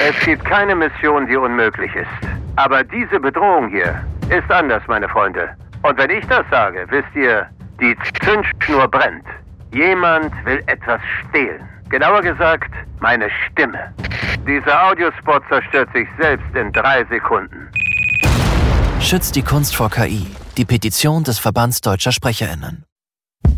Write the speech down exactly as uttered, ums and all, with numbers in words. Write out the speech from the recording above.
Es gibt keine Mission, die unmöglich ist. Aber diese Bedrohung hier ist anders, meine Freunde. Und wenn ich das sage, wisst ihr, die Zündschnur brennt. Jemand will etwas stehlen. Genauer gesagt, meine Stimme. Dieser Audiospot zerstört sich selbst in drei Sekunden. Schützt die Kunst vor K I. Die Petition des Verbands Deutscher SprecherInnen.